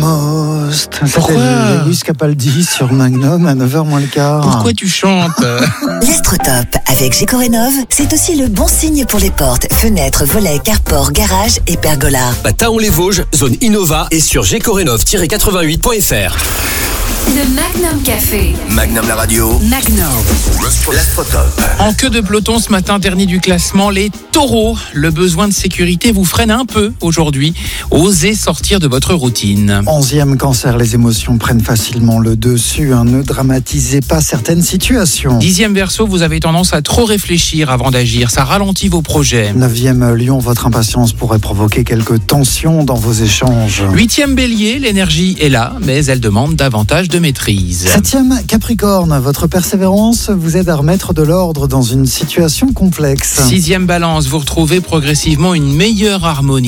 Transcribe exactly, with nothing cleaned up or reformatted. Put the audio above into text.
Almost. Pourquoi C'était Lewis Capaldi sur Magnum à neuf heures moins le quart. Pourquoi tu chantes? L'Astrotop avec Gécorénov, c'est aussi le bon signe pour les portes, fenêtres, volets, carport, garage et pergola. À Taon-les-Vosges, zone Innova et sur gécorénov tiret quatre-vingt-huit point f r. Le Magnum Café. Magnum la radio. Magnum. L'Astrotop. En queue de peloton ce matin, dernier du classement, les taureaux. Le besoin de sécurité vous freine un peu aujourd'hui. Osez sortir de votre routine. Onzième cancer, les émotions prennent facilement le dessus. Hein. Ne dramatisez pas certaines situations. Dixième Verseau, vous avez tendance à trop réfléchir avant d'agir. Ça ralentit vos projets. Neuvième Lion, votre impatience pourrait provoquer quelques tensions dans vos échanges. Huitième Bélier, l'énergie est là, mais elle demande davantage de maîtrise. Septième Capricorne, votre persévérance vous aide à remettre de l'ordre dans une situation complexe. Sixième Balance, vous retrouvez progressivement une meilleure harmonie.